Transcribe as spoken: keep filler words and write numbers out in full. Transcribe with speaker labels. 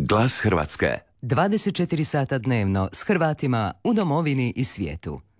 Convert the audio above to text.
Speaker 1: Glas Hrvatske.
Speaker 2: dvadeset četiri sata dnevno s Hrvatima u domovini i svijetu.